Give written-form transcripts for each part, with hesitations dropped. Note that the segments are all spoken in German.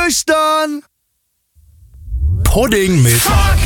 nüchtern. Pudding mit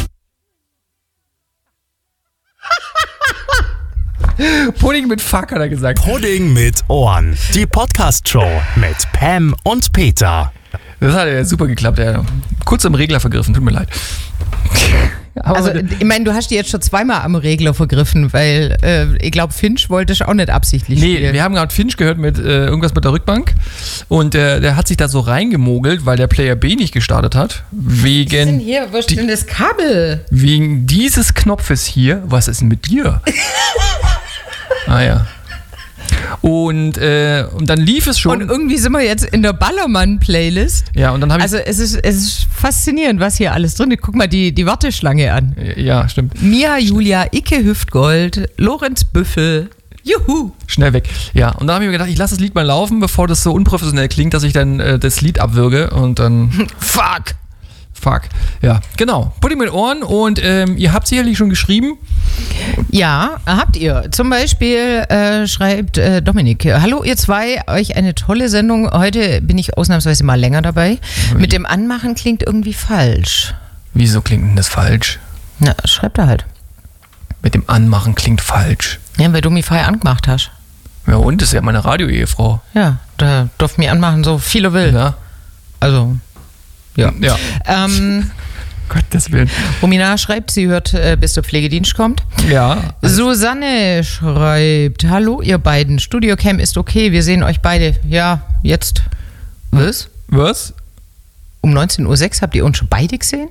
Pudding mit Fuck, hat er gesagt. Pudding mit Ohren. Die Podcast-Show mit Pam und Peter. Das hat ja super geklappt. Kurz am Regler vergriffen, tut mir leid. Aber Also, ich meine, du hast die jetzt schon zweimal am Regler vergriffen, weil ich glaube, Finch wollte ich auch nicht absichtlich spielen. wir haben gerade Finch gehört mit irgendwas mit der Rückbank und der hat sich da so reingemogelt, weil der Player B nicht gestartet hat. Wegen Wo ist denn das Kabel? Wegen dieses Knopfes hier. Was ist denn mit dir? Ah ja. Und dann lief es schon. Und irgendwie sind wir jetzt in der Ballermann-Playlist. Ja, und dann habe ich. Also es ist faszinierend, was hier alles drin ist. Guck mal die Warteschlange an. Ja, stimmt. Mia, Julia, Icke Hüftgold, Lorenz Büffel. Juhu! Schnell weg. Ja, und dann habe ich mir gedacht, ich lasse das Lied mal laufen, bevor das so unprofessionell klingt, dass ich dann das Lied abwürge und dann. Fuck! Ja, genau. Pudding mit Ohren und ihr habt sicherlich schon geschrieben. Ja, habt ihr. Zum Beispiel schreibt Dominik: Hallo ihr zwei, euch eine tolle Sendung. Heute bin ich ausnahmsweise mal länger dabei. Mit dem Anmachen klingt irgendwie falsch. Wieso klingt denn das falsch? Na, schreibt er halt. Mit dem Anmachen klingt falsch. Ja, weil du mich vorher angemacht hast. Ja, und das ist ja meine Radio-Ehefrau. Ja, da durfte mich anmachen, so viel er will. Ja. Also, ja. Gottes Willen. Romina schreibt, sie hört, bis der Pflegedienst kommt. Ja. Susanne schreibt: Hallo ihr beiden, Studiocam ist okay, wir sehen euch beide. Ja, jetzt. Was? Um 19.06 Uhr habt ihr uns schon beide gesehen?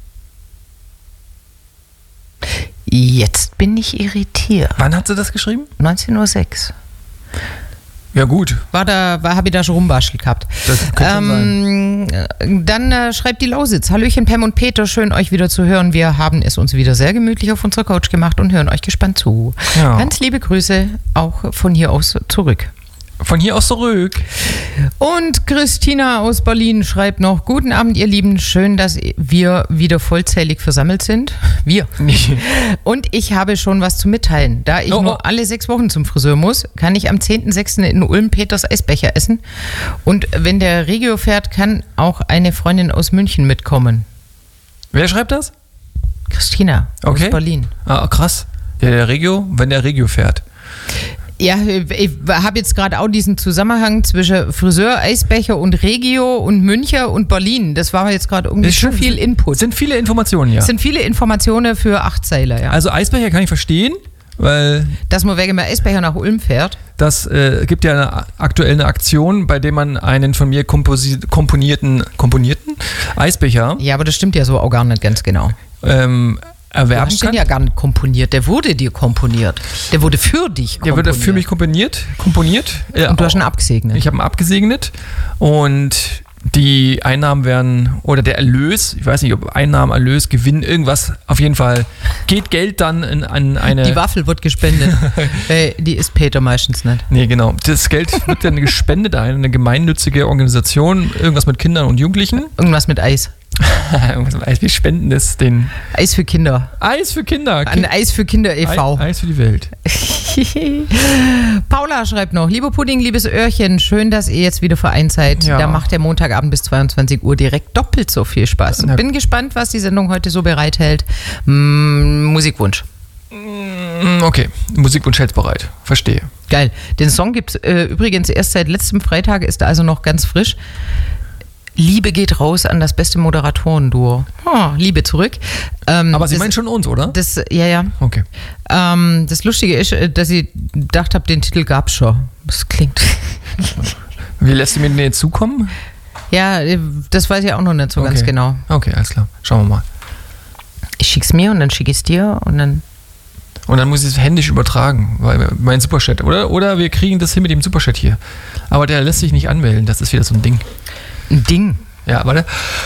Jetzt bin ich irritiert. Wann hat sie das geschrieben? 19.06 Uhr. Ja, gut. Habe ich da schon rumbastelt gehabt. Das könnte sein. Dann schreibt die Lausitz: Hallöchen Pam und Peter, schön euch wieder zu hören. Wir haben es uns wieder sehr gemütlich auf unserer Couch gemacht und hören euch gespannt zu. Ja. Ganz liebe Grüße auch von hier aus zurück. Von hier aus zurück. Und Christina aus Berlin schreibt noch: Guten Abend, ihr Lieben. Schön, dass wir wieder vollzählig versammelt sind. Wir. Und ich habe schon was zu mitteilen. Da ich nur alle 6 Wochen zum Friseur muss, kann ich am 10.06. in Ulm Peters Eisbecher essen. Und wenn der Regio fährt, kann auch eine Freundin aus München mitkommen. Wer schreibt das? Christina aus Berlin. Ah, krass. Der Regio, wenn der Regio fährt. Ja, ich habe jetzt gerade auch diesen Zusammenhang zwischen Friseur, Eisbecher und Regio und München und Berlin. Das war jetzt gerade irgendwie zu viel Input. Sind viele Informationen, ja. Es sind viele Informationen für 8 Zeiler, ja. Also Eisbecher kann ich verstehen, weil... Dass man wegen dem Eisbecher nach Ulm fährt. Das gibt ja aktuell eine Aktion, bei der man einen von mir komponierten Eisbecher... Ja, aber das stimmt ja so auch gar nicht ganz genau. Erwerben du hast den ja gar nicht komponiert, der wurde dir komponiert. Der wurde für dich komponiert. Der wurde für mich komponiert. Und du hast ihn abgesegnet. Ich habe ihn abgesegnet und die Einnahmen werden, oder der Erlös, ich weiß nicht, ob Einnahmen, Erlös, Gewinn, irgendwas, auf jeden Fall geht Geld dann an eine... Die Waffel wird gespendet, die isst Peter meistens nicht. Nee, genau. Das Geld wird dann gespendet an eine gemeinnützige Organisation, irgendwas mit Kindern und Jugendlichen. Irgendwas mit Eis. Irgendwas mit Eis, wir spenden es den... Eis für Kinder. Eis für Kinder. An Eis für Kinder e.V. Eis für die Welt. Paula schreibt noch: Lieber Pudding, liebes Öhrchen, schön, dass ihr jetzt wieder vereint seid. Ja. Da macht der Montagabend bis 22 Uhr direkt doppelt so viel Spaß. Bin gespannt, was die Sendung heute so bereithält. Musikwunsch. Okay, Musikwunsch hält's bereit. Verstehe. Geil. Den Song gibt es übrigens erst seit letztem Freitag, ist also noch ganz frisch. Liebe geht raus an das beste Moderatoren-Duo. Liebe zurück. Aber Sie meinen schon uns, oder? Ja. Okay. Das Lustige ist, dass ich gedacht habe, den Titel gab es schon. Das klingt... Wie lässt du mir den jetzt zukommen? Ja, das weiß ich auch noch nicht so ganz genau. Okay, alles klar. Schauen wir mal. Ich schick's mir und dann schicke ich es dir und dann... Und dann muss ich es händisch übertragen, weil mein Superchat, oder wir kriegen das hin mit dem Superchat hier. Aber der lässt sich nicht anmelden, das ist wieder so ein Ding. Ein Ding? Ja, warte.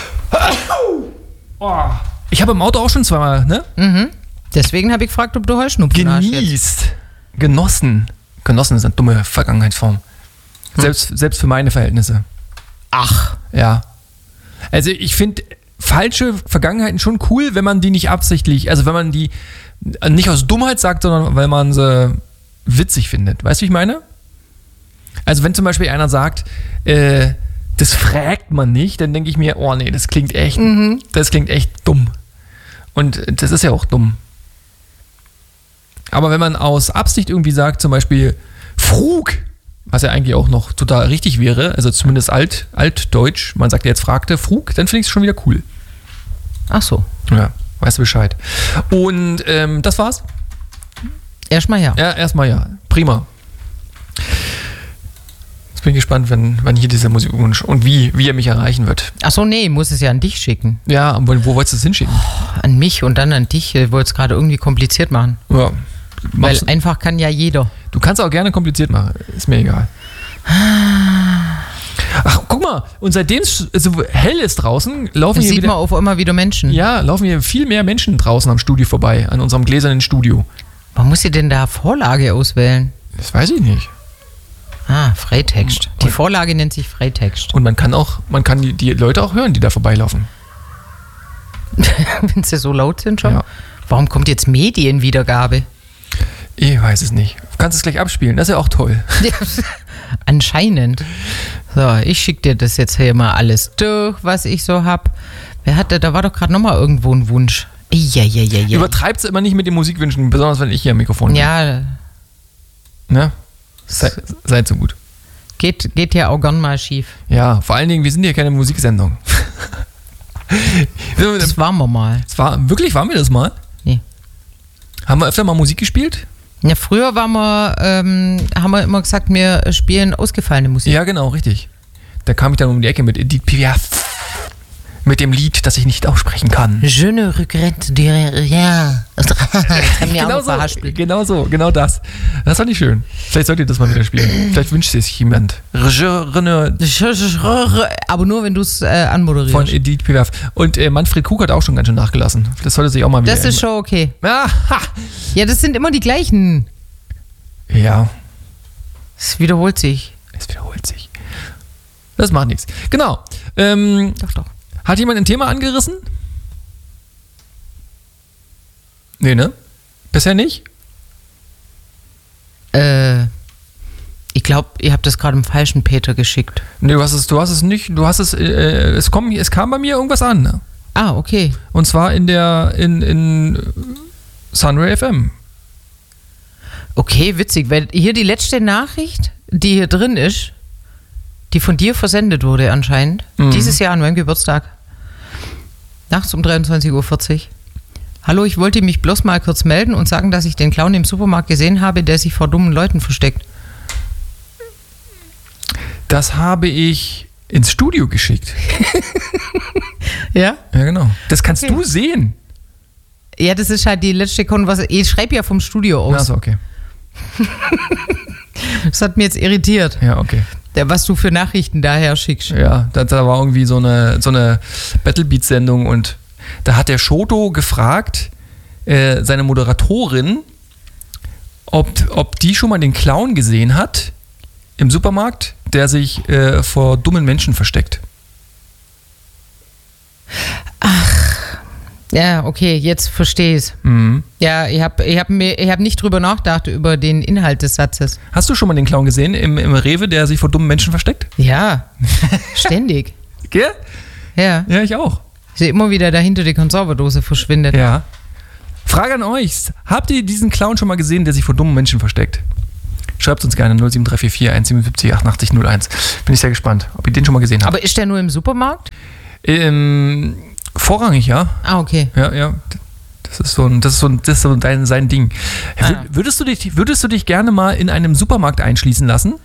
Ich habe im Auto auch schon zweimal, ne? Mhm. Deswegen habe ich gefragt, ob du Heuschnupfen hast. Genießt. Genossen. Genossen ist eine dumme Vergangenheitsform. Selbst für meine Verhältnisse. Ach. Ja. Also ich finde falsche Vergangenheiten schon cool, wenn man die nicht absichtlich, also wenn man die nicht aus Dummheit sagt, sondern weil man sie witzig findet. Weißt du, wie ich meine? Also wenn zum Beispiel einer sagt, das fragt man nicht, dann denke ich mir, oh nee, das klingt echt dumm. Und das ist ja auch dumm. Aber wenn man aus Absicht irgendwie sagt, zum Beispiel Frug, was ja eigentlich auch noch total richtig wäre, also zumindest altdeutsch, man sagt ja jetzt fragte Frug, dann finde ich es schon wieder cool. Ach so. Ja, weißt du Bescheid. Und das war's? Erstmal ja. Ja, erstmal ja. Prima. Jetzt bin ich gespannt, wann hier dieser Musikwunsch und wie er mich erreichen wird. Ach so, nee, muss es ja an dich schicken. Ja, aber wo wolltest du es hinschicken? An mich und dann an dich. Ich wollte es gerade irgendwie kompliziert machen. Ja. Weil einfach kann ja jeder. Du kannst auch gerne kompliziert machen. Ist mir egal. Ach, guck mal. Und seitdem es so hell ist draußen, laufen hier sieht man auf einmal wieder Menschen. Ja, laufen hier viel mehr Menschen draußen am Studio vorbei, an unserem gläsernen Studio. Man muss sie denn da Vorlage auswählen? Das weiß ich nicht. Freitext. Die Vorlage nennt sich Freitext. Und man kann die Leute auch hören, die da vorbeilaufen. Wenn sie so laut sind schon? Ja. Warum kommt jetzt Medienwiedergabe? Ich weiß es nicht. Du kannst es gleich abspielen, das ist ja auch toll. Anscheinend. So, ich schicke dir das jetzt hier mal alles durch, was ich so habe. Da war doch gerade nochmal irgendwo ein Wunsch. Übertreibt es immer nicht mit den Musikwünschen, besonders wenn ich hier am Mikrofon bin. Ja. Ne? Seid so gut. Geht ja auch gern mal schief. Ja, vor allen Dingen, wir sind hier keine Musiksendung. Das waren wir mal. Waren wir das mal? Nee. Haben wir öfter mal Musik gespielt? Ja, früher haben wir immer gesagt, wir spielen ausgefallene Musik. Ja, genau, richtig. Da kam ich dann um die Ecke mit Edith Piaf. Mit dem Lied, das ich nicht aussprechen kann. Je ne regrette de rien. Das haben wir auch verhaspelt. Genau das. Das war nicht schön. Vielleicht solltet ihr das mal wieder spielen. Vielleicht wünscht es sich jemand. Aber nur, wenn du es anmoderierst. Von Edith Piaf. Und Manfred Krug hat auch schon ganz schön nachgelassen. Das sollte sich auch mal wieder... Das ist schon okay. Aha. Ja, das sind immer die gleichen. Ja. Es wiederholt sich. Das macht nichts. Genau. Doch. Hat jemand ein Thema angerissen? Nee, ne? Bisher nicht? Ich glaube, ihr habt das gerade im falschen Peter geschickt. Nee, du hast es nicht. Es kam bei mir irgendwas an. Ne? Ah, okay. Und zwar in Sunray FM. Okay, witzig, weil hier die letzte Nachricht, die hier drin ist, die von dir versendet wurde anscheinend, dieses Jahr an meinem Geburtstag. Nachts um 23:40 Uhr. Hallo, ich wollte mich bloß mal kurz melden und sagen, dass ich den Clown im Supermarkt gesehen habe, der sich vor dummen Leuten versteckt. Das habe ich ins Studio geschickt. Ja? Ja, genau. Das kannst du sehen. Ja, das ist halt die letzte Konversation. Ich schreibe ja vom Studio aus. Achso, okay. Das hat mir jetzt irritiert. Ja, okay. Was du für Nachrichten daher schickst. Ja, da war irgendwie so eine Battlebeat-Sendung und da hat der Shoto gefragt, seine Moderatorin, ob die schon mal den Clown gesehen hat im Supermarkt, der sich vor dummen Menschen versteckt. Ach, ja, okay, jetzt verstehe ich es. Mhm. Ja, ich hab nicht drüber nachgedacht, über den Inhalt des Satzes. Hast du schon mal den Clown gesehen im Rewe, der sich vor dummen Menschen versteckt? Ja, ständig. Gell? Ja. Ja, ich auch. Ich sehe immer wieder dahinter die Konservendose verschwindet. Ja. Frage an euch, habt ihr diesen Clown schon mal gesehen, der sich vor dummen Menschen versteckt? Schreibt uns gerne 07344 177 88 01. Bin ich sehr gespannt, ob ihr den schon mal gesehen habt. Aber ist der nur im Supermarkt? Vorrangig, ja. Ah, okay. Ja. Das ist so sein Ding. Würdest du dich gerne mal in einem Supermarkt einschließen lassen?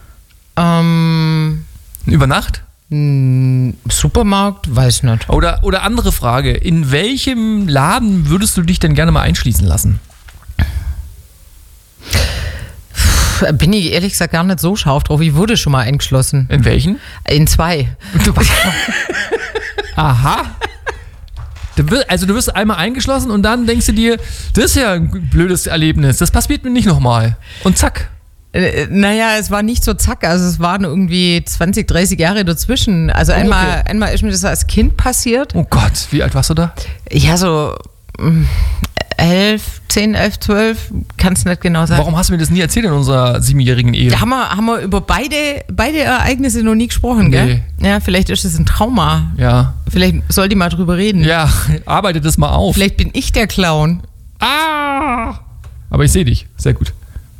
Über Nacht? Supermarkt? Weiß nicht. Oder andere Frage. In welchem Laden würdest du dich denn gerne mal einschließen lassen? Bin ich ehrlich gesagt gar nicht so scharf drauf. Ich wurde schon mal eingeschlossen. In welchen? In 2. Aha. Also du wirst einmal eingeschlossen und dann denkst du dir, das ist ja ein blödes Erlebnis, das passiert mir nicht nochmal. Und zack. Naja, es war nicht so zack, also es waren irgendwie 20, 30 Jahre dazwischen. Also einmal ist mir das als Kind passiert. Oh Gott, wie alt warst du da? Ja, so 10, 11, 12, kann es nicht genau sagen. Warum hast du mir das nie erzählt in unserer 7-jährigen Ehe? Da haben wir über beide Ereignisse noch nie gesprochen, gell? Ja, vielleicht ist es ein Trauma. Ja. Vielleicht soll die mal drüber reden. Ja, arbeitet das mal auf. Vielleicht bin ich der Clown. Aber ich sehe dich. Sehr gut.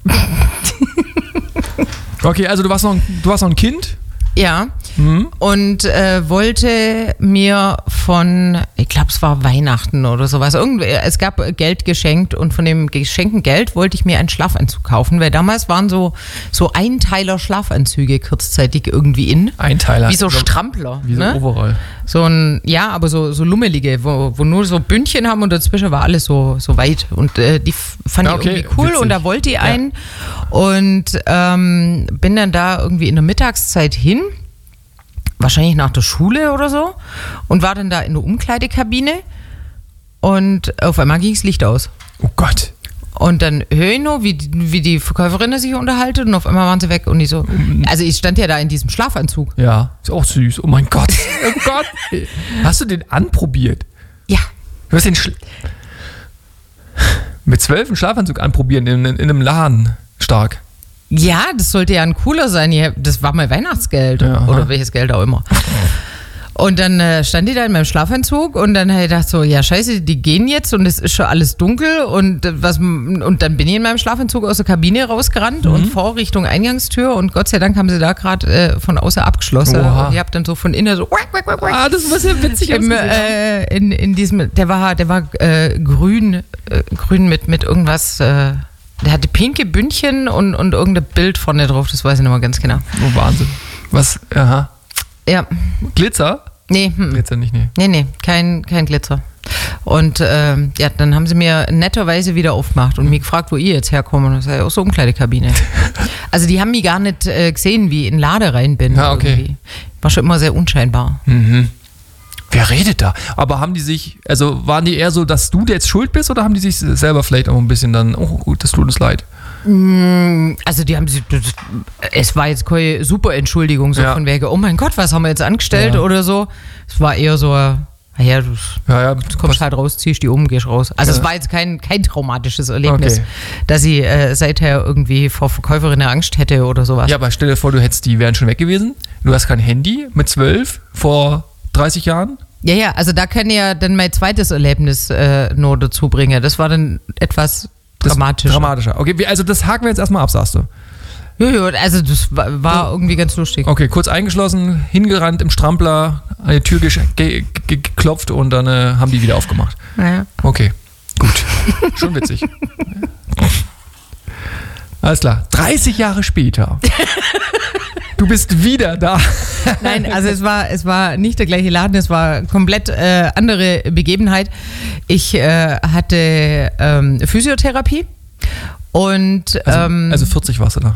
Okay, also du warst noch ein Kind? Ja. Und wollte mir von, ich glaube, es war Weihnachten oder sowas, es gab Geld geschenkt und von dem geschenkten Geld wollte ich mir einen Schlafanzug kaufen, weil damals waren so Einteiler Schlafanzüge kurzzeitig irgendwie in. Einteiler. Wie so Strampler. Wie so ne? Overall. Aber so lummelige, wo nur so Bündchen haben und dazwischen war alles so weit. Und die fand ich irgendwie cool witzig. Und da wollte ich einen. Und bin dann da irgendwie in der Mittagszeit hin. Wahrscheinlich nach der Schule oder so und war dann da in der Umkleidekabine und auf einmal ging das Licht aus. Oh Gott. Und dann höre ich nur, wie die Verkäuferin sich unterhalten und auf einmal waren sie weg und ich so, also ich stand ja da in diesem Schlafanzug. Ja, ist auch süß. Oh mein Gott. Oh Gott. Hast du den anprobiert? Ja. Du hast den mit 12 einen Schlafanzug anprobieren in einem Laden. Stark. Ja, das sollte ja ein cooler sein. Das war mein Weihnachtsgeld oder welches Geld auch immer. Und dann stand die da in meinem Schlafanzug und dann habe ich gedacht so, ja scheiße, die gehen jetzt und es ist schon alles dunkel und dann bin ich in meinem Schlafanzug aus der Kabine rausgerannt und vor Richtung Eingangstür und Gott sei Dank haben sie da gerade von außen abgeschlossen. Oha. Und ich habe dann so von innen so das muss ja witzig in diesem, der war grün mit irgendwas. Der hatte pinke Bündchen und irgendein Bild vorne drauf, das weiß ich nicht mehr ganz genau. Oh, Wahnsinn. Was? Aha. Ja. Glitzer? Nee. Glitzer nicht, nee. Nee, kein Glitzer. Und dann haben sie mir netterweise wieder aufgemacht und mich gefragt, wo ich jetzt herkomme. Und das sei aus der Umkleidekabine. Also die haben mich gar nicht gesehen, wie ich in den Laden rein bin. Ja, okay. Irgendwie. War schon immer sehr unscheinbar. Mhm. Wer redet da? Aber haben die sich, also waren die eher so, dass du jetzt schuld bist oder haben die sich selber vielleicht auch ein bisschen dann, oh gut, das tut uns leid? Also die haben sich, es war jetzt keine super Entschuldigung, so von wegen, oh mein Gott, was haben wir jetzt angestellt oder so. Es war eher so, du kommst halt raus, ziehst die um, gehst raus. Also es war jetzt kein traumatisches Erlebnis, dass ich seither irgendwie vor Verkäuferinnen Angst hätte oder sowas. Ja, aber stell dir vor, die wären schon weg gewesen. Du hast kein Handy mit 12 vor 30 Jahren? Ja, also da kann ich ja dann mein zweites Erlebnis nur dazu bringen. Das war dann etwas dramatischer. Okay, also das haken wir jetzt erstmal ab, sagst du? Ja, also das war irgendwie ganz lustig. Okay, kurz eingeschlossen, hingerannt im Strampler, an die Tür geklopft und dann haben die wieder aufgemacht. Ja. Okay, gut. Schon witzig. Alles klar. 30 Jahre später. Du bist wieder da. Nein, also es war nicht der gleiche Laden, es war komplett andere Begebenheit. Ich hatte Physiotherapie und also 40 warst du da?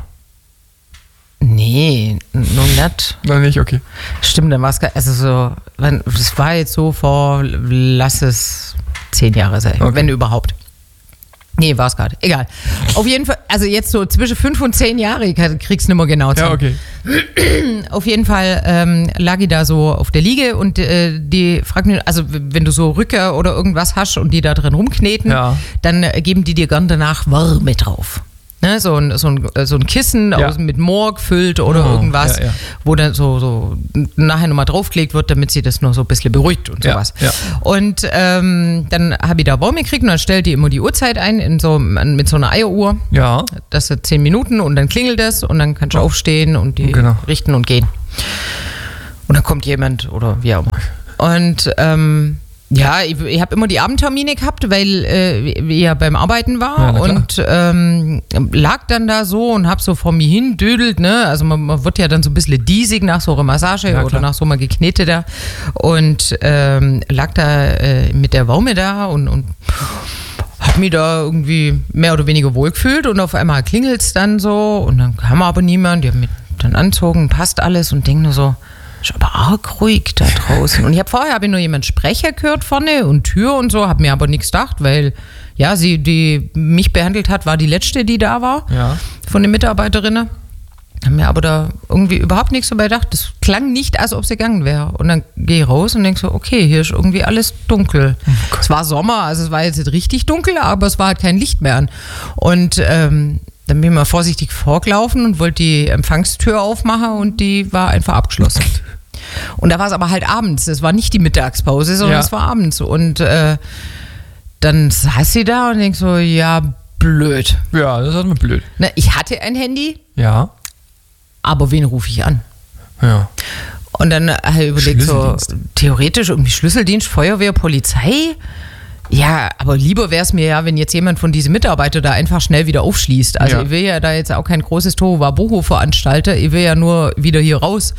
Nee, noch nicht. Noch nicht, okay. Stimmt, dann war es das war jetzt so vor, lass es 10 Jahre sein, wenn überhaupt. Nee, war es gerade. Egal. Auf jeden Fall, also jetzt so zwischen 5 und 10 Jahre, ich krieg's nicht mehr genau zu. Ja, okay. Auf jeden Fall lag ich da so auf der Liege und die fragten mich, also wenn du so Rücker oder irgendwas hast und die da drin rumkneten, dann geben die dir gern danach Wärme drauf. Ne, so ein Kissen mit Moor gefüllt oder irgendwas, wo dann so nachher nochmal draufgelegt wird, damit sie das nur so ein bisschen beruhigt und sowas. Ja. Und dann habe ich da Baum gekriegt und dann stellt die immer die Uhrzeit ein mit so einer Eieruhr. Ja. Das sind 10 Minuten und dann klingelt das und dann kannst du aufstehen und die richten und gehen. Und dann kommt jemand oder wie auch immer. Und ich habe immer die Abendtermine gehabt, weil ich ja beim Arbeiten war und lag dann da so und habe so vor mir hin dödelt, ne? Also man wird ja dann so ein bisschen diesig nach so einer Massage oder nach so einer Geknete da und lag da mit der Waume da und habe mich da irgendwie mehr oder weniger wohlgefühlt und auf einmal klingelt es dann so und dann kam aber niemand, die haben mich dann angezogen, passt alles und denke nur so, ist aber arg ruhig da draußen. Und vorher habe ich nur jemand Sprecher gehört vorne und Tür und so, habe mir aber nichts gedacht, weil sie, die mich behandelt hat, war die letzte, die da war, von den Mitarbeiterinnen. Haben mir aber da irgendwie überhaupt nichts dabei gedacht. Das klang nicht, als ob sie gegangen wäre. Und dann gehe ich raus und denke so, okay, hier ist irgendwie alles dunkel. Es war Sommer, also es war jetzt nicht richtig dunkel, aber es war halt kein Licht mehr an. Und dann bin ich mal vorsichtig vorgelaufen und wollte die Empfangstür aufmachen und die war einfach abgeschlossen. Und da war es aber halt abends. Es war nicht die Mittagspause, sondern es war abends. Und dann saß sie da und denkt so, ja, blöd. Ja, das ist mir blöd. Na, ich hatte ein Handy. Ja. Aber wen rufe ich an? Ja. Und dann habe ich überlegt, so theoretisch irgendwie Schlüsseldienst, Feuerwehr, Polizei. Ja, aber lieber wäre es mir ja, wenn jetzt jemand von diesen Mitarbeitern da einfach schnell wieder aufschließt. Also ich will ja da jetzt auch kein großes Tohuwabohu veranstalten. Ich will ja nur wieder hier raus.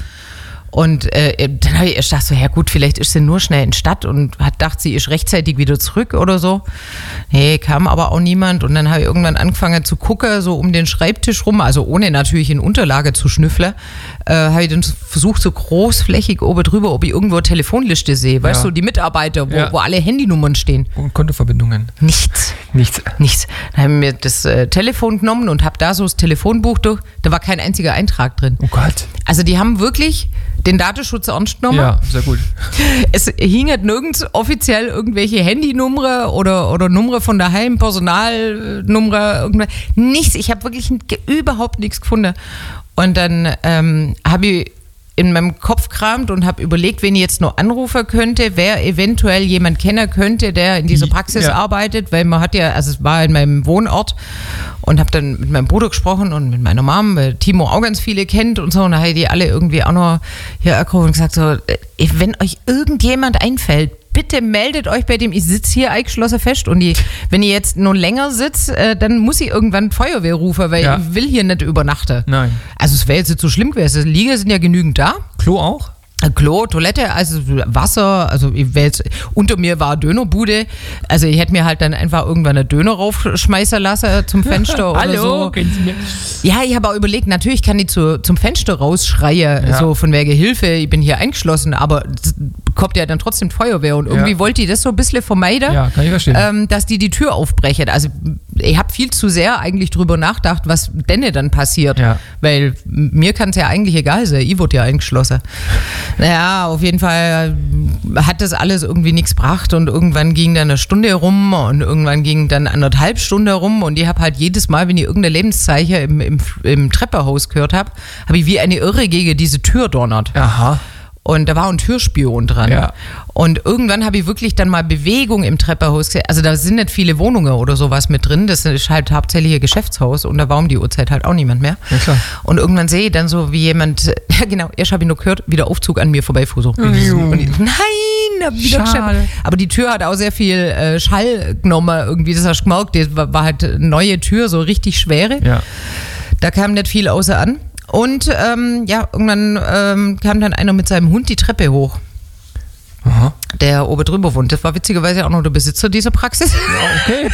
Und dann habe ich erst gedacht so, ja gut, vielleicht ist sie nur schnell in die Stadt und hat gedacht, sie ist rechtzeitig wieder zurück oder so. Nee, kam aber auch niemand. Und dann habe ich irgendwann angefangen zu gucken, so um den Schreibtisch rum, also ohne natürlich in Unterlage zu schnüffeln, habe ich dann versucht, so großflächig oben drüber, ob ich irgendwo eine Telefonliste sehe. Weißt du, die Mitarbeiter, wo alle Handynummern stehen. Und Kontoverbindungen. Nichts. Dann habe ich mir das Telefon genommen und habe da so das Telefonbuch durch. Da war kein einziger Eintrag drin. Oh Gott. Also die haben wirklich den Datenschutz ernst genommen. Ja, sehr gut. Es hing halt nirgends offiziell irgendwelche Handynummern oder Nummern von daheim, Personalnummern, irgendwas. Nichts. Ich habe wirklich überhaupt nichts gefunden. Und dann habe ich in meinem Kopf kramt und habe überlegt, wen ich jetzt noch anrufen könnte, wer eventuell jemand kennen könnte, der in dieser Praxis arbeitet, weil man hat ja, also es war in meinem Wohnort und habe dann mit meinem Bruder gesprochen und mit meiner Mom, weil Timo auch ganz viele kennt und so, und da habe ich die alle irgendwie auch noch hier angerufen und gesagt so, wenn euch irgendjemand einfällt, bitte meldet euch bei dem, ich sitze hier eingeschlossen fest und wenn ich jetzt noch länger sitze, dann muss ich irgendwann Feuerwehr rufen, weil ich will hier nicht übernachten. Nein. Also es wäre jetzt nicht so schlimm gewesen. Liege sind ja genügend da. Klo auch? Klo, Toilette, also Wasser, also unter mir war Dönerbude, also ich hätte mir halt dann einfach irgendwann eine Döner raufschmeißen lassen zum Fenster oder Hallo, so. können Sie mir? Ja, ich habe auch überlegt, natürlich kann ich zum Fenster rausschreien, so von wegen Hilfe, ich bin hier eingeschlossen, aber kommt ja dann trotzdem Feuerwehr und irgendwie wollte ich das so ein bisschen vermeiden, kann ich verstehen. dass die Tür aufbrechen. Also ich habe viel zu sehr eigentlich drüber nachgedacht, was denn dann passiert, weil mir kann es ja eigentlich egal sein, ich wurde ja eingeschlossen. Naja, auf jeden Fall hat das alles irgendwie nichts gebracht und irgendwann ging dann eine Stunde rum und irgendwann ging dann 1,5 Stunden rum und ich habe halt jedes Mal, wenn ich irgendeine Lebenszeichen im Treppenhaus gehört habe ich wie eine Irre gegen diese Tür donnert. Aha. Und da war ein Türspion dran. Ja. Und irgendwann habe ich wirklich dann mal Bewegung im Treppenhaus gesehen. Also da sind nicht viele Wohnungen oder sowas mit drin. Das ist halt hauptsächlich ein Geschäftshaus und da war um die Uhrzeit halt auch niemand mehr. Ja, klar. Und irgendwann sehe ich dann so, wie jemand, ja genau, erst habe ich nur gehört, wie der Aufzug an mir vorbeifuhr. So. Und ich, nein, hab wieder geschafft. Aber die Tür hat auch sehr viel Schall genommen. Irgendwie, das hast du gemerkt, das war halt eine neue Tür, so richtig schwere. Ja. Da kam nicht viel außer an. Und irgendwann kam dann einer mit seinem Hund die Treppe hoch. Aha. Der oben drüber wohnt. Das war witzigerweise auch noch der Besitzer dieser Praxis. Ja, okay.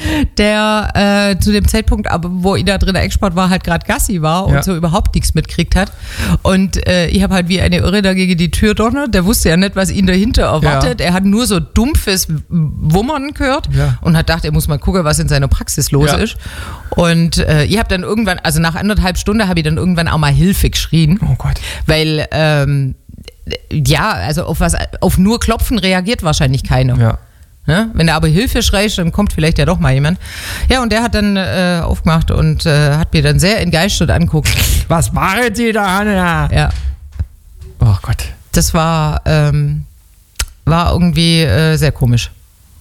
Der zu dem Zeitpunkt, aber wo ich da drin eingespart war, halt gerade Gassi war und so überhaupt nichts mitkriegt hat. Und ich habe halt wie eine Irre da gegen die Tür donnert. Der wusste ja nicht, was ihn dahinter erwartet. Ja. Er hat nur so dumpfes Wummern gehört und hat gedacht, er muss mal gucken, was in seiner Praxis los ist. Und ich habe dann irgendwann, also nach 1,5 Stunden habe ich dann irgendwann auch mal Hilfe geschrien. Oh Gott. Weil also auf nur Klopfen reagiert wahrscheinlich keiner. Ja. Ne? Wenn er aber Hilfe schreit, dann kommt vielleicht ja doch mal jemand. Ja, und der hat dann aufgemacht und hat mir dann sehr entgeistert angeguckt. Was machen Sie da, Anna? Ja. Oh Gott. Das war irgendwie sehr komisch.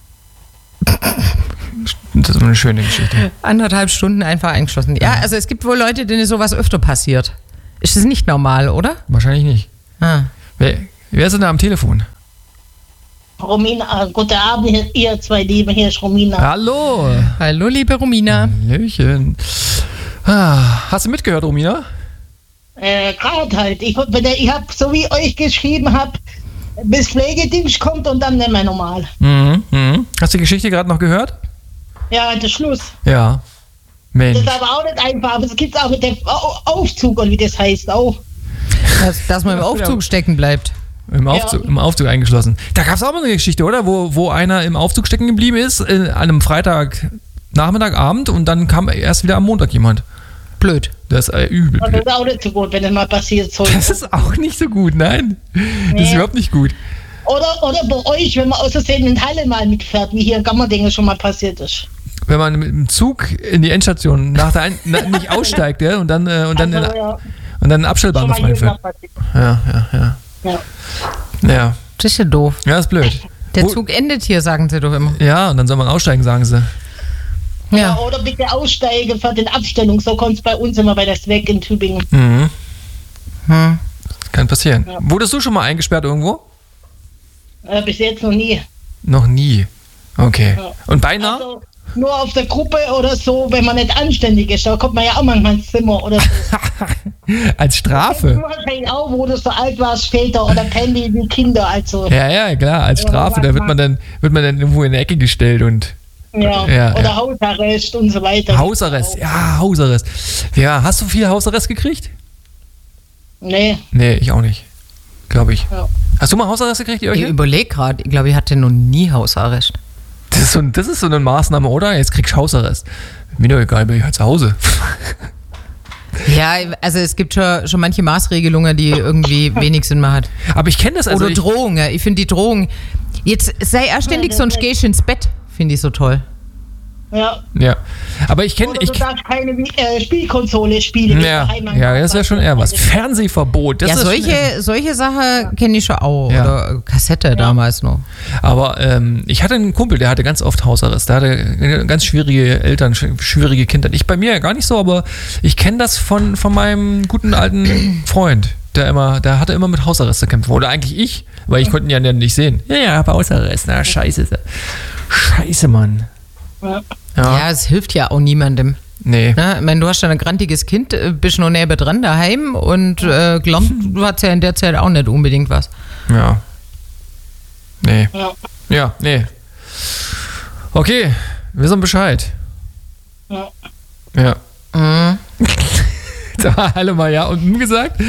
Das ist eine schöne Geschichte. 1,5 Stunden einfach eingeschlossen. Ja, also es gibt wohl Leute, denen sowas öfter passiert. Ist das nicht normal, oder? Wahrscheinlich nicht. Ah. Wer ist denn da am Telefon? Romina, guten Abend, ihr zwei Lieben, hier ist Romina. Hallo. Hallo, liebe Romina. Hallöchen. Hast du mitgehört, Romina? Gerade halt. Ich habe, so wie euch geschrieben habe, bis Pflegedienst kommt und dann nicht mehr normal. Hast du die Geschichte gerade noch gehört? Ja, der Schluss. Ja. Mensch. Das ist aber auch nicht einfach, aber es gibt auch mit dem Aufzug, oder wie das heißt, auch. Dass man im Aufzug stecken bleibt. Im Aufzug eingeschlossen. Da gab es auch mal eine Geschichte, oder? Wo einer im Aufzug stecken geblieben ist, an einem Freitagnachmittag, Abend und dann kam erst wieder am Montag jemand. Blöd. Das ist übel. Das ist auch nicht so gut, wenn es mal passiert soll. Das ist auch nicht so gut, nein. Das ist überhaupt nicht gut. Oder bei euch, wenn man aus Versehen in Halle mal mitfährt, wie hier in Gammerdingen schon mal passiert ist. Wenn man mit dem Zug in die Endstation nicht aussteigt, ja, und dann einen Abstellbahnhof reinfährt. Ja. Das ist ja doof. Ja, ist blöd. Der Zug endet hier, sagen sie doch immer. Ja, und dann soll man aussteigen, sagen sie. Ja. Oder bitte aussteigen für den Abstellung. So kommt es bei uns immer bei der Sweg in Tübingen. Mhm. Kann passieren. Ja. Wurdest du schon mal eingesperrt irgendwo? Bis jetzt noch nie. Noch nie? Okay. Ja. Und beinahe? Also, nur auf der Gruppe oder so, wenn man nicht anständig ist. Da kommt man ja auch manchmal ins Zimmer oder so. Als Strafe? Du wahrscheinlich auch, wo du so alt warst später oder Penny wie Kinder. Also. Ja, klar, als Strafe. Da wird man dann irgendwo in die Ecke gestellt und... Oder Hausarrest und so weiter. Hausarrest. Ja, hast du viel Hausarrest gekriegt? Nee, ich auch nicht. Glaube ich. Ja. Hast du mal Hausarrest gekriegt, Jörg? Ich überlege gerade. Ich glaube, ich hatte noch nie Hausarrest. Das ist so eine Maßnahme, oder? Jetzt kriegst du Hausarrest. Mir doch egal, bin ich halt zu Hause. Ja, also es gibt schon manche Maßregelungen, die irgendwie wenig Sinn mehr hat. Aber ich kenne das also. Oder Drohungen. Ich finde die Drohungen. Jetzt sei er ständig sonst gehst du ins Bett. Finde ich so toll. Ja. Aber ich kenne... Du darfst keine Spielkonsole spielen. Ja, das wäre schon eher was. Fernsehverbot. Das ist solche Sachen kenne ich schon auch. Ja. Oder Kassette damals noch. Aber ich hatte einen Kumpel, der hatte ganz oft Hausarrest. Der hatte ganz schwierige Eltern, schwierige Kinder. Ich bei mir gar nicht so, aber ich kenne das von meinem guten alten Freund. Der hatte immer mit Hausarrest zu kämpfen. Oder eigentlich ich, weil ich konnte ihn ja nicht sehen. Ja, aber Hausarrest. Na, scheiße, Mann. Ja, es hilft ja auch niemandem. Nee. Na, ich meine, du hast ja ein grantiges Kind, bist noch näher dran daheim und glaubt, du hast ja in der Zeit auch nicht unbedingt was. Ja. Nee. Ja, nee. Okay, wir wissen Bescheid. Ja. Mhm. Da haben alle mal ja und gesagt.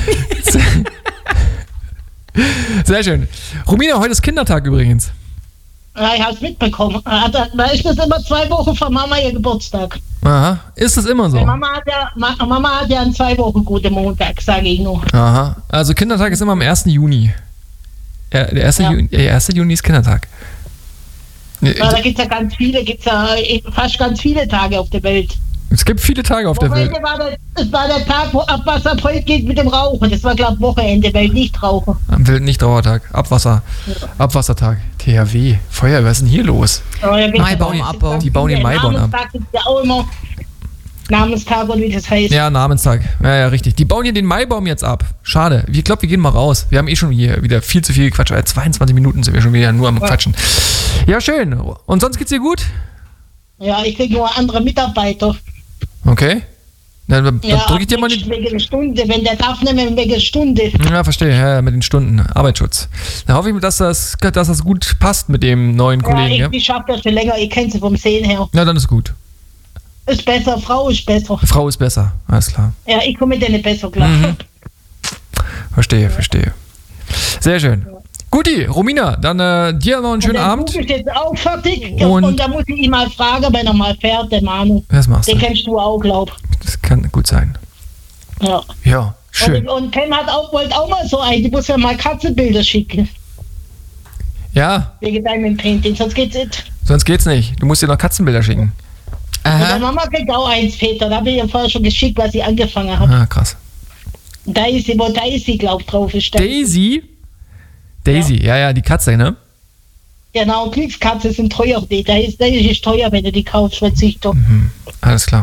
Sehr schön. Romina, heute ist Kindertag übrigens. Ja, ich hab's mitbekommen. Da ist das immer 2 Wochen vor Mama ihr Geburtstag. Aha, ist das immer so? Mama hat ja an 2 Wochen guten Montag, sage ich nur. Aha, also Kindertag ist immer am 1. Juni. Der 1. Juni ist Kindertag. Ja, da gibt's ja fast ganz viele Tage auf der Welt. Es gibt viele Tage auf der Welt. Es war der Tag, wo Abwasserpreis geht mit dem Rauchen. Das war, glaube ich, Wochenende, Weltnichtraucher. Am Weltnichtrauertag. Abwassertag. THW. Feuer, was ist denn hier los? Maibaumabbau. Die bauen den Maibaum ab. Namenstag gibt ja auch immer. Namenstag und wie das heißt. Ja, Namenstag. Ja, richtig. Die bauen hier den Maibaum jetzt ab. Schade. Ich glaube, wir gehen mal raus. Wir haben schon hier wieder viel zu viel gequatscht. 22 Minuten sind wir schon wieder nur am Quatschen. Ja, schön. Und sonst geht's dir gut? Ja, ich kriege nur andere Mitarbeiter. Okay. Dann drücke ich dir mal die... Wegen einer Stunde, wenn der darf, nicht mehr wegen einer Stunde. Ja, verstehe. Ja, mit den Stunden. Arbeitsschutz. Da hoffe ich, dass das gut passt mit dem neuen Kollegen. Ja, ich schaffe das schon länger. Ich kenne sie vom Sehen her. Ja, dann ist gut. Ist besser. Frau ist besser. Frau ist besser. Alles klar. Ja, ich komme mit denen besser klar. Verstehe. Sehr schön. Guti, Romina, dann dir noch einen schönen Abend. Ich jetzt auch fertig. Und da muss ich ihn mal fragen, wenn er mal fährt, der Manu. Das machst du. Den kennst du auch, glaub. Das kann gut sein. Ja, schön. Und Pam wollte auch mal so ein. Die muss ja mal Katzenbilder schicken. Ja. Wegen deinem Painting, sonst geht's nicht. Sonst geht's nicht. Du musst dir noch Katzenbilder schicken. Aha. Und deine Mama kriegt auch eins, Peter. Da habe ich ja vorher schon geschickt, was ich angefangen habe. Ah, krass. Daisy, glaub drauf ist. Daisy, ja, die Katze, ne? Genau, Glückskatze sind teuer. Das ist teuer, wenn du die kaufst, verzicht doch. Alles klar.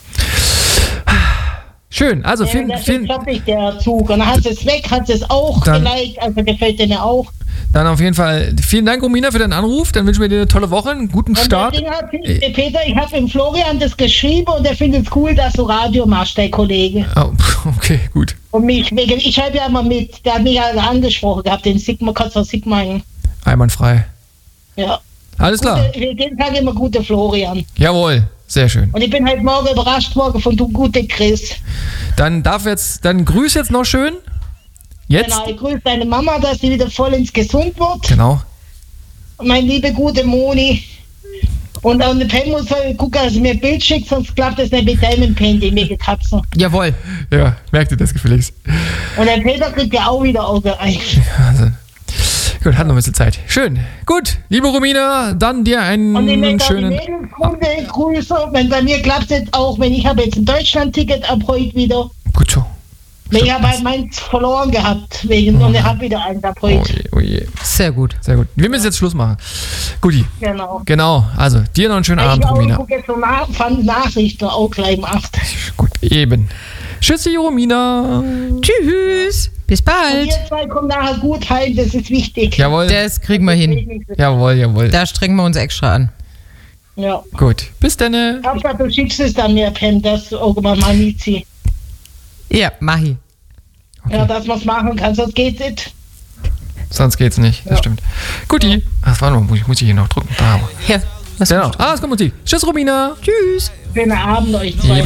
Schön, also vielen fertig, der Zug. Und dann hat es weg, hat es auch vielleicht, also gefällt dir auch. Dann auf jeden Fall vielen Dank, Romina, für deinen Anruf. Dann wünschen wir dir eine tolle Woche, einen guten Start. Peter, ich habe dem Florian das geschrieben und er findet es cool, dass du Radio machst, der Kollege. Oh, okay, gut. Und ich schreibe ja immer mit, der hat mich ja angesprochen gehabt, den Sigma, kannst du Sigma. Einwandfrei. Ja. Alles klar. Jeden Tag immer gute Florian. Jawohl, sehr schön. Und ich bin heute Morgen überrascht worden von du gute Chris. Dann grüß jetzt noch schön. Jetzt? Genau, ich grüße deine Mama, dass sie wieder voll ins Gesund wird. Genau. Und meine liebe gute Moni. Und dann der Pen muss gucken, dass er mir ein Bild schickt, sonst klappt das nicht mit deinem Pen, den wir gekappt haben. Jawohl. Ja, merkt ihr das gefälligst. Und der Peter kriegt ja auch wieder ausgereicht. Wahnsinn. Gut, hat noch ein bisschen Zeit. Schön. Gut, liebe Romina, dann dir Und ich einen möchte auch die schönen... Mädelsrunde grüßen. Wenn bei mir klappt es jetzt auch, wenn ich habe jetzt ein Deutschland-Ticket ab heute wieder. Gut so. Ich habe halt meins verloren gehabt und ich habe wieder eins ab heute. Oh je. Sehr gut. Sehr gut. Wir müssen jetzt Schluss machen. Guti. Genau. Genau. Also, dir noch einen schönen Abend, Ich Romina. gucke jetzt so Nachrichten auch gleich um 8. Gut, eben. Tschüssi, Romina. Tschüss. Bis Und bald. ihr zwei kommt nachher gut heim, das ist wichtig. Jawohl. Das kriegen wir hin. Jawohl. Da strengen wir uns extra an. Ja. Gut. Bis dann. Hauptsache, du schickst es dann mir, Pen, dass du irgendwann mal mitziehst. Ja, mach ich. Ja, dass man es machen kann, sonst geht's nicht. Sonst geht's nicht. Das stimmt. Guti. Ach, warte mal, muss ich hier noch drücken. Da. Ja, was Genau. Es kommt Musik. Tschüss, Romina. Tschüss. Schönen Abend euch zwei.